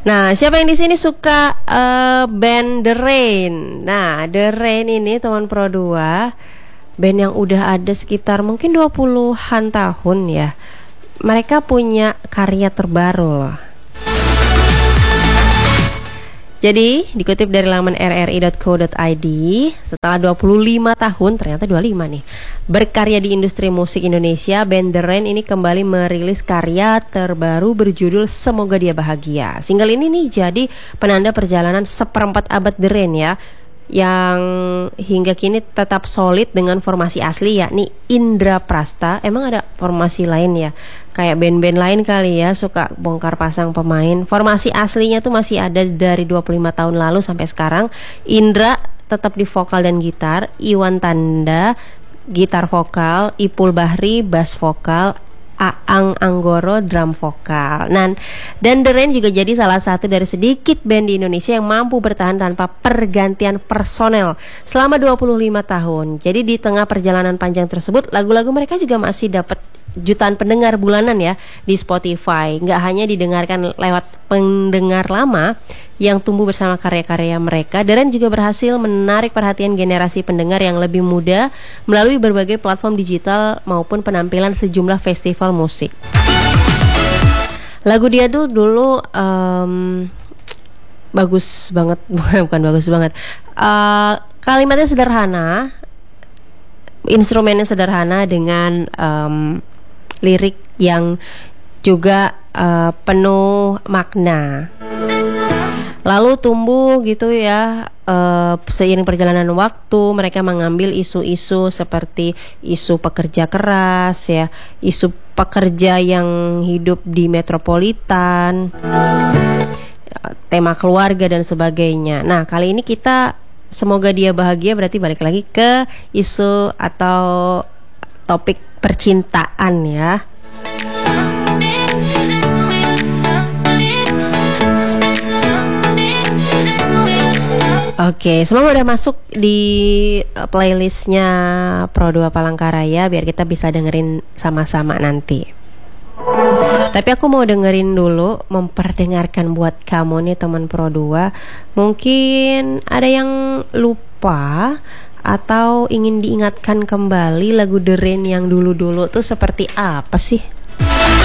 Nah, siapa yang di sini suka band The Rain? Nah, The Rain ini teman Pro 2, band yang udah ada sekitar mungkin 20-an tahun ya. Mereka punya karya terbaru loh. Jadi, dikutip dari laman rri.co.id, setelah 25 tahun, ternyata 25 nih, berkarya di industri musik Indonesia, band The Rain ini kembali merilis karya terbaru berjudul Semoga Dia Bahagia. Single ini nih jadi penanda perjalanan seperempat abad The Rain ya, yang hingga kini tetap solid dengan formasi asli yakni Indra Prasta. Emang ada formasi lain ya? Kayak band-band lain kali ya suka bongkar pasang pemain. Formasi aslinya tuh masih ada dari 25 tahun lalu sampai sekarang. Indra tetap di vokal dan gitar, Iwan Tanda gitar vokal, Ipul Bahri bass vokal, Aang Anggoro drum vokal. Dan The Rain juga jadi salah satu dari sedikit band di Indonesia yang mampu bertahan tanpa pergantian personel selama 25 tahun. Jadi di tengah perjalanan panjang tersebut, lagu-lagu mereka juga masih dapat jutaan pendengar bulanan ya di Spotify. Nggak hanya didengarkan lewat pendengar lama yang tumbuh bersama karya-karya mereka, The Rain juga berhasil menarik perhatian generasi pendengar yang lebih muda melalui berbagai platform digital maupun penampilan sejumlah festival musik. Lagu dia tuh dulu bagus banget, bukan bagus banget. Kalimatnya sederhana, instrumennya sederhana dengan lirik yang juga penuh makna. Lalu tumbuh gitu ya, seiring perjalanan waktu mereka mengambil isu-isu seperti isu pekerja keras ya, isu pekerja yang hidup di metropolitan, tema keluarga dan sebagainya. Nah, kali ini kita Semoga Dia Bahagia berarti balik lagi ke isu atau topik percintaan ya. Oke, semoga udah masuk di playlistnya Pro 2 Palangkaraya biar kita bisa dengerin sama-sama nanti. Tapi aku mau dengerin dulu, memperdengarkan buat kamu nih teman Pro 2. Mungkin ada yang lupa atau ingin diingatkan kembali lagu The Rain yang dulu-dulu tuh seperti apa sih?